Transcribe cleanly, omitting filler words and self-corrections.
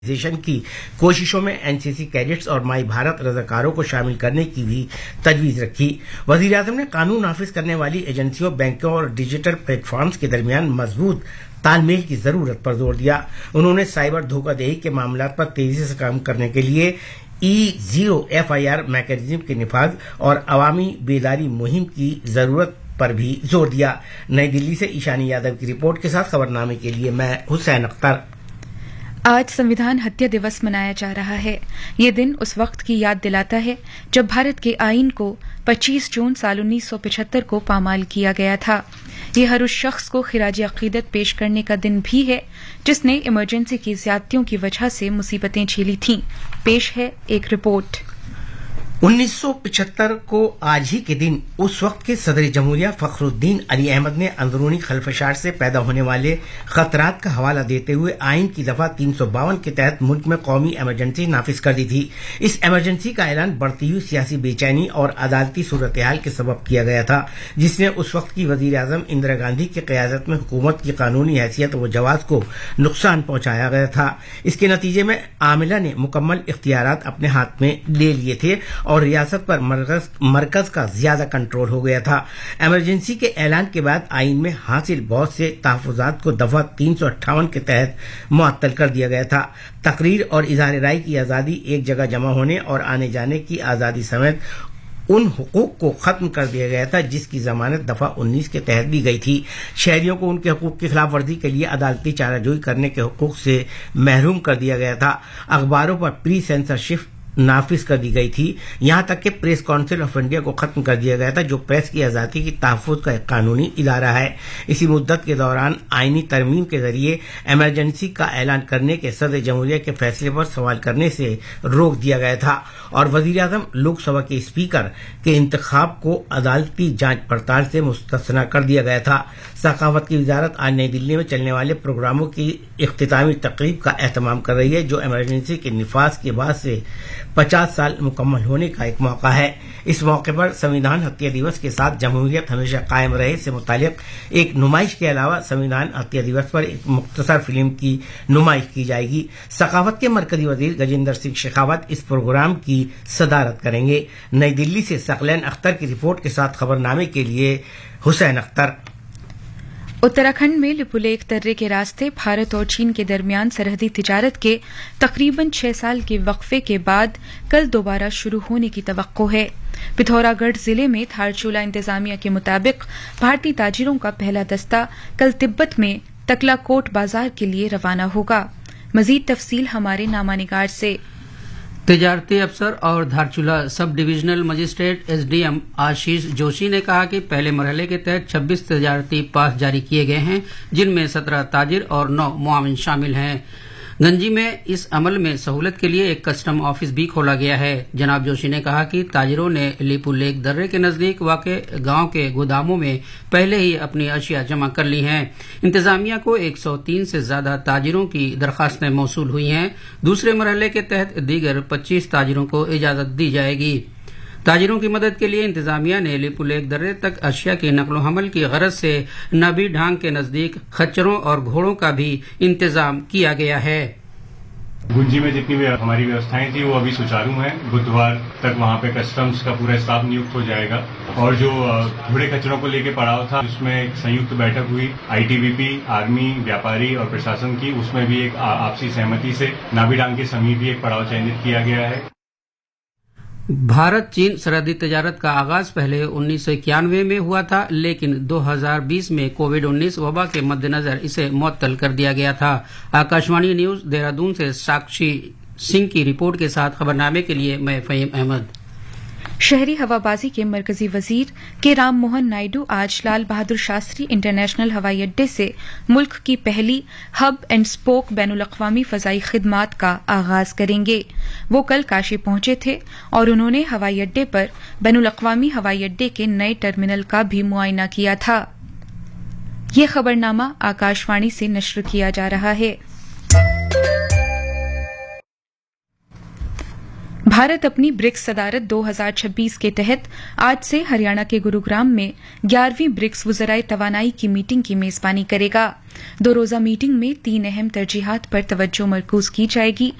کی کوششوں میں NCC کیڈٹس اور مائی بھارت رضاکاروں کو شامل کرنے کی بھی تجویز رکھی۔ وزیر اعظم نے قانون نافذ کرنے والی ایجنسیوں، بینکوں اور ڈیجیٹل پلیٹ فارمز کے درمیان مضبوط تال میل کی ضرورت پر زور دیا۔ انہوں نے سائبر دھوکہ دہی کے معاملات پر تیزی سے کام کرنے کے لیے E0 FIR میکینزم کے نفاذ اور عوامی بیداری مہم کی ضرورت پر بھی زور دیا۔ نئی دلی سے ایشانی یادو کی رپورٹ کے ساتھ خبرنامے کے لیے میں حسین اختر۔ آج سمویدھان ہتیا دیوس منایا جا رہا ہے۔ یہ دن اس وقت کی یاد دلاتا ہے جب بھارت کے آئین کو 25 جون سال 1975 کو پامال کیا گیا تھا۔ یہ ہر اس شخص کو خراج عقیدت پیش کرنے کا دن بھی ہے جس نے ایمرجنسی کی زیادتیوں کی وجہ سے مصیبتیں جھیلی تھیں۔ پیش ہے ایک رپورٹ۔ 1975 کو آج ہی کے دن اس وقت کے صدر جمہوریہ فخر الدین علی احمد نے اندرونی خلفشار سے پیدا ہونے والے خطرات کا حوالہ دیتے ہوئے آئین کی دفعہ 352 کے تحت ملک میں قومی ایمرجنسی نافذ کر دی تھی۔ اس ایمرجنسی کا اعلان بڑھتی ہوئی سیاسی بے چینی اور عدالتی صورتحال کے سبب کیا گیا تھا، جس نے اس وقت کی وزیر اعظم اندرا گاندھی کی قیادت میں حکومت کی قانونی حیثیت و جواز کو نقصان پہنچایا گیا تھا۔ اس کے نتیجے میں عاملہ نے مکمل اختیارات اپنے ہاتھ میں لے لیے تھے اور ریاست پر مرکز کا زیادہ کنٹرول ہو گیا تھا۔ ایمرجنسی کے اعلان کے بعد آئین میں حاصل بہت سے تحفظات کو دفعہ 358 کے تحت معطل کر دیا گیا تھا۔ تقریر اور اظہار رائے کی آزادی، ایک جگہ جمع ہونے اور آنے جانے کی آزادی سمیت ان حقوق کو ختم کر دیا گیا تھا جس کی ضمانت دفعہ 19 کے تحت دی گئی تھی۔ شہریوں کو ان کے حقوق کی خلاف ورزی کے لیے عدالتی چارہ جوئی کرنے کے حقوق سے محروم کر دیا گیا تھا۔ اخباروں پر پری سینسرشپ نافذ کر دی گئی تھی، یہاں تک کہ پریس کونسل آف انڈیا کو ختم کر دیا گیا تھا جو پریس کی آزادی کی تحفظ کا ایک قانونی ادارہ ہے۔ اسی مدت کے دوران آئینی ترمیم کے ذریعے ایمرجنسی کا اعلان کرنے کے صدر جمہوریہ کے فیصلے پر سوال کرنے سے روک دیا گیا تھا اور وزیر اعظم لوک سبھا کے اسپیکر کے انتخاب کو عدالتی جانچ پڑتال سے مستثنی کر دیا گیا تھا۔ ثقافت کی وزارت آج نئی دلی میں چلنے والے پروگراموں کی اختتامی تقریب کا اہتمام کر رہی ہے جو ایمرجنسی کے نفاذ کے بعد سے 50 سال مکمل ہونے کا ایک موقع ہے۔ اس موقع پر سمویدھان ہتیا دیوس کے ساتھ جمہوریت ہمیشہ قائم رہے سے متعلق ایک نمائش کے علاوہ سمویدھان ہتیا دیوس پر ایک مختصر فلم کی نمائش کی جائے گی۔ ثقافت کے مرکزی وزیر گجیندر سنگھ شیخاوت اس پروگرام کی صدارت کریں گے۔ نئی دلی سے ثقلین اختر کی رپورٹ کے ساتھ خبرنامے کے لیے حسین اختر۔ اتراکھنڈ میں لپولیخ درے کے راستے بھارت اور چین کے درمیان سرحدی تجارت کے تقریباً 6 سال کے وقفے کے بعد کل دوبارہ شروع ہونے کی توقع ہے۔ پتھورا گڑھ ضلع میں تھارچولہ انتظامیہ کے مطابق بھارتی تاجروں کا پہلا دستہ کل تبت میں تکلا کوٹ بازار کے لیے روانہ ہوگا۔ مزید تفصیل ہمارے نامہ نگار سے۔ تجارتی افسر اور دھارچولہ sub divisional magistrate SDM Ashish Joshi نے کہا کہ پہلے مرحلے کے تحت 26 تجارتی پاس جاری کیے گئے ہیں جن میں 17 تاجر اور 9 معاون شامل ہیں۔ گنجی میں اس عمل میں سہولت کے لیے ایک کسٹم آفس بھی کھولا گیا ہے۔ جناب جوشی نے کہا کہ تاجروں نے لیپو لیک درے کے نزدیک واقع گاؤں کے گوداموں میں پہلے ہی اپنی اشیاء جمع کر لی ہیں۔ انتظامیہ کو 103 سے زیادہ تاجروں کی درخواستیں موصول ہوئی ہیں۔ دوسرے مرحلے کے تحت دیگر 25 تاجروں کو اجازت دی جائے گی۔ تاجروں کی مدد کے لیے انتظامیہ نے لیپو لیک درے تک اشیاء کی نقل و حمل کی غرض سے نبی ڈھانگ کے نزدیک خچروں اور گھوڑوں کا بھی انتظام کیا گیا ہے۔ گنجی میں جتنی بھی ہماری ویوستھائیں تھیں وہ ابھی سچارو ہیں۔ بدھوار تک وہاں پہ کسٹمز کا پورا اسٹاف نیوکت ہو جائے گا اور جو بڑے کچروں کو لے کے پڑاؤ تھا اس میں ایک سیکت بیٹھک ہوئی ITBP، آرمی، ویاپاری اور پرشاسن کی، اس میں بھی ایک آپسی سہمتی سے نابی ڈانگ کے سمیت بھی ایک پڑاؤ چینجت کیا گیا ہے۔ بھارت چین سرحدی تجارت کا آغاز پہلے 1991 میں ہوا تھا لیکن 2020 میں کووڈ-19 وبا کے مد نظر اسے معطل کر دیا گیا تھا۔ آکاشوانی نیوز دہرادون سے ساکشی سنگھ کی رپورٹ کے ساتھ خبرنامے کے لیے میں فہیم احمد۔ شہری ہوابازی کے مرکزی وزیر کے رام موہن نائیڈو آج لال بہادر شاستری انٹرنیشنل ہوائی اڈے سے ملک کی پہلی ہب اینڈ اسپوک بین الاقوامی فضائی خدمات کا آغاز کریں گے۔ وہ کل کاشی پہنچے تھے اور انہوں نے ہوائی اڈے پر بین الاقوامی ہوائی اڈے کے نئے ٹرمینل کا بھی معائنہ کیا تھا۔ یہ خبرنامہ آکاشوانی سے نشر کیا جا رہا ہے۔ भारत अपनी ब्रिक्स सदारत 2026 के तहत आज से हरियाणा के गुरुग्राम में 11वीं ब्रिक्स वज़राए तवानाई की मीटिंग की मेजबानी करेगा। 2 रोजा मीटिंग में 3 अहम तरजीहात पर तवज्जो मरकूज की जाएगी।